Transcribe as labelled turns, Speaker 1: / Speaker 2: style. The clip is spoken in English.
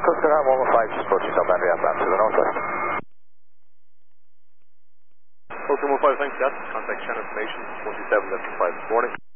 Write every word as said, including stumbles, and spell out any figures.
Speaker 1: Cessna nine one one five, just approaching South Boundary outbound to the northwest.
Speaker 2: Cessna one one five, thanks, Scott. Contact channel information, one two seven, left five this morning.